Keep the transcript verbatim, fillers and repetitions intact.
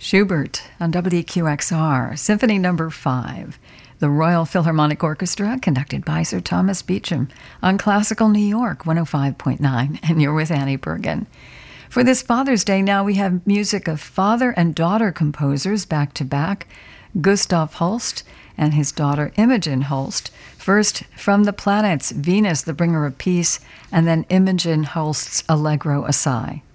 Schubert on W Q X R, Symphony Number five, the Royal Philharmonic Orchestra, conducted by Sir Thomas Beecham on Classical New York one oh five point nine, and you're with Annie Bergen. For this Father's Day now, we have music of father and daughter composers back-to-back, Gustav Holst and his daughter Imogen Holst. First, from the planets, Venus, the bringer of peace, and then Imogen Holst's Allegro Assai.